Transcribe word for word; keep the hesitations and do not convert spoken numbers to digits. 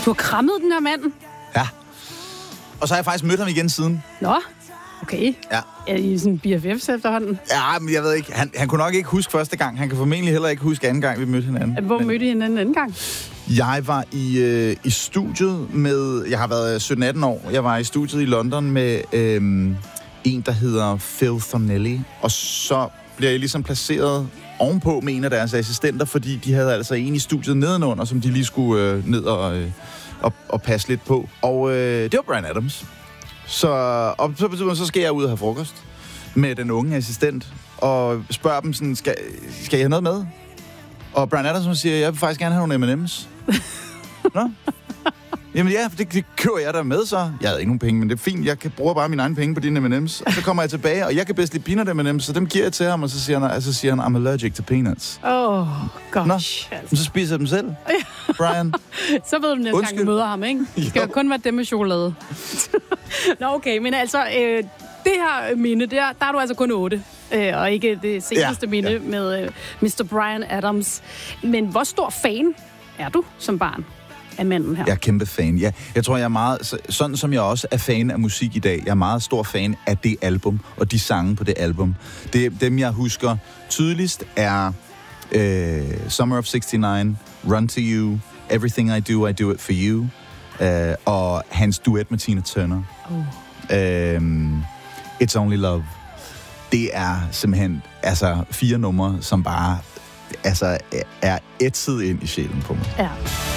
Du har krammet den her mand? Ja. Og så har jeg faktisk mødt ham igen siden. Nå, okay. Ja. Er I sådan B F F's efterhånden? Ja, men jeg ved ikke. Han, han kunne nok ikke huske første gang. Han kan formentlig heller ikke huske anden gang, vi mødte hinanden. Hvor men... mødte I hinanden anden gang? Jeg var i, øh, i studiet med... Jeg har været sytten atten år. Jeg var i studiet i London med øh, en, der hedder Phil Thornelly. Og så bliver jeg ligesom placeret ovenpå med en af deres assistenter, fordi de havde altså en i studiet nedenunder, som de lige skulle øh, ned og, øh, og, og passe lidt på. Og øh, det var Bryan Adams. Så, og så, så skal jeg ud og have frokost med den unge assistent, og spørger dem sådan, skal, skal I have noget med? Og Bryan Adams siger, jeg vil faktisk gerne have nogle M and M's. Nå? Jamen ja, det, det køber jeg der med så. Jeg havde ikke nogen penge, men det er fint. Jeg kan bruge bare mine egne penge på dine M and M's. Og så kommer jeg tilbage, og jeg kan bedst lide peanut M and M's, så dem giver jeg til ham, og så siger han, så siger han I'm allergic to peanuts. Åh, oh, gosh. Nå, altså. så spiser jeg dem selv, Bryan. Så ved du næste Undskyld. gang, du møder ham, ikke? Det skal jo kun være dem med chokolade. Nå, okay, men altså, øh, det her minde, der, der er du altså kun otte. Øh, og ikke det seneste ja, minde ja. med øh, mister Bryan Adams. Men hvor stor fan er du som barn af manden her? Jeg er kæmpe fan. Ja, jeg tror, jeg er meget... Sådan som jeg også er fan af musik i dag. Jeg er meget stor fan af det album, og de sange på det album. Det, dem, jeg husker tydeligst, er øh, Summer of sixty-nine, Run to You, Everything I Do, I Do It For You, øh, og hans duet med Tina Turner. Oh. Øh, It's Only Love. Det er simpelthen altså fire numre, som bare altså, er ætset ind i sjælen på mig. Ja.